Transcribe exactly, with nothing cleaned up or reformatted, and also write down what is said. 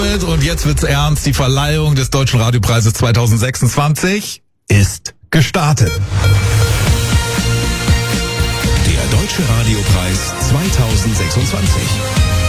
Abend und jetzt wird's ernst. Die Verleihung des Deutschen Radiopreises zwanzig sechsundzwanzig ist gestartet. Der Deutsche Radiopreis zwanzig sechsundzwanzig.